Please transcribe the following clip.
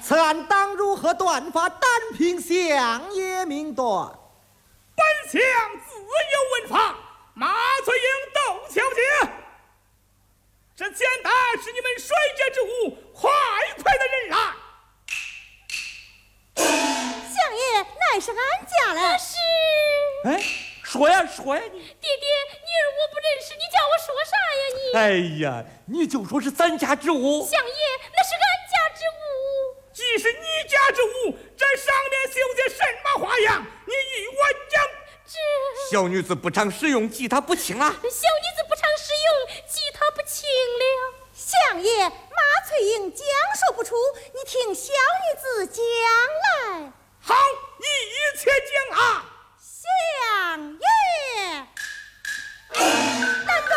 此案当如何断发？单凭相爷明断。 本相自有问法。马翠英、窦小姐，这简单是你们水解之物，快快的人来。 相爷乃是俺家来。 是。 哎，说呀说呀你。 爹爹，女儿我不认识，你叫我说啥呀你？ 哎呀，你就说是咱家之物。 相爷，那是俺家之物。 既是你家之物，这上面绣的什么花样？你与我讲。 小女子不常使用，记她不清啊。 小女子不常使用，